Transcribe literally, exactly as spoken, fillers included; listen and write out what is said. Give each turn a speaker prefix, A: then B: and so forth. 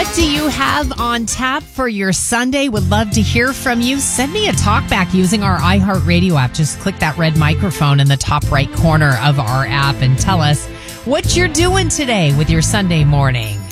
A: What do you have on tap for your Sunday? Would love to hear from you. Send me a talk back using our iHeartRadio app. Just click that red microphone in the top right corner of our app and tell us what you're doing today with your Sunday morning.